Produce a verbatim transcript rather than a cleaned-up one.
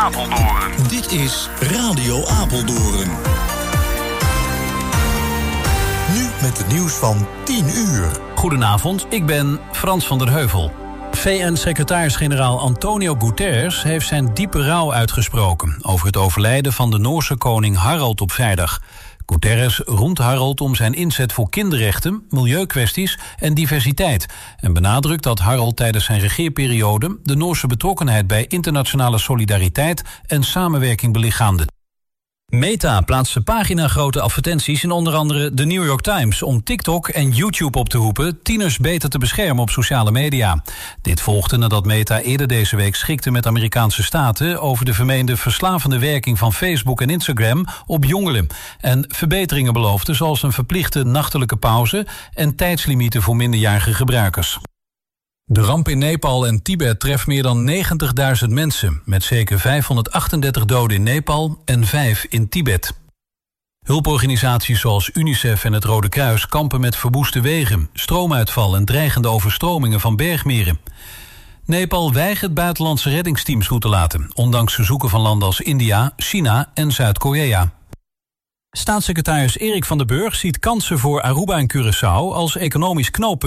Apeldoorn. Dit is Radio Apeldoorn. Nu met het nieuws van tien uur. Goedenavond, ik ben Frans van der Heuvel. V N-secretaris-generaal Antonio Guterres heeft zijn diepe rouw uitgesproken over het overlijden van de Noorse koning Harald op vrijdag. Guterres roemt Harald om zijn inzet voor kinderrechten, milieukwesties en diversiteit en benadrukt dat Harald tijdens zijn regeerperiode de Noorse betrokkenheid bij internationale solidariteit en samenwerking belichaamde. Meta plaatste paginagrote advertenties in onder andere de New York Times om TikTok en YouTube op te roepen tieners beter te beschermen op sociale media. Dit volgde nadat Meta eerder deze week schikte met Amerikaanse staten over de vermeende verslavende werking van Facebook en Instagram op jongeren en verbeteringen beloofde zoals een verplichte nachtelijke pauze en tijdslimieten voor minderjarige gebruikers. De ramp in Nepal en Tibet treft meer dan negentigduizend mensen, met zeker vijfhonderdachtendertig doden in Nepal en vijf in Tibet. Hulporganisaties zoals UNICEF en het Rode Kruis kampen met verwoeste wegen, stroomuitval en dreigende overstromingen van bergmeren. Nepal weigert buitenlandse reddingsteams toe te laten, ondanks verzoeken van landen als India, China en Zuid-Korea. Staatssecretaris Erik van den Burg ziet kansen voor Aruba en Curaçao als economisch knooppunt.